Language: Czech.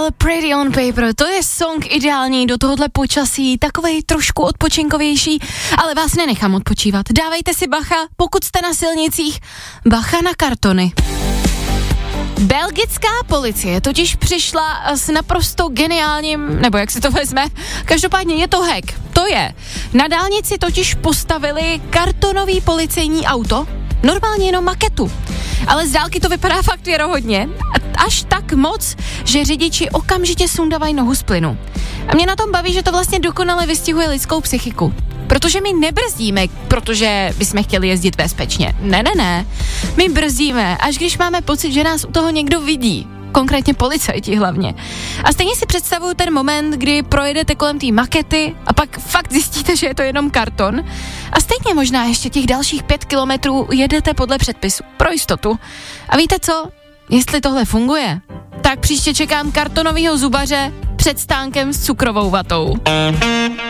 Pretty on Paper, to je song ideální do tohohle počasí, takovej trošku odpočinkovější, ale vás nenechám odpočívat. Dávejte si bacha, pokud jste na silnicích, bacha na kartony. Belgická policie totiž přišla s naprosto geniálním, nebo jak si to vezme, každopádně je to hack, to je. Na dálnici totiž postavili kartonový policejní auto, normálně jenom maketu, ale z dálky to vypadá fakt věrohodně, až tak moc, že řidiči okamžitě sundavají nohu z plynu. A mě na tom baví, že to vlastně dokonale vystihuje lidskou psychiku. Protože my nebrzdíme, protože bychom chtěli jezdit bezpečně. Ne. My brzdíme, až když máme pocit, že nás u toho někdo vidí. Konkrétně policajti hlavně. A stejně si představuju ten moment, kdy projedete kolem té makety a pak fakt zjistíte, že je to jenom karton. A stejně možná ještě těch dalších 5 kilometrů jedete podle předpisu. Pro jistotu. A víte co? Jestli tohle funguje, tak příště čekám kartonovýho zubaře před stánkem s cukrovou vatou.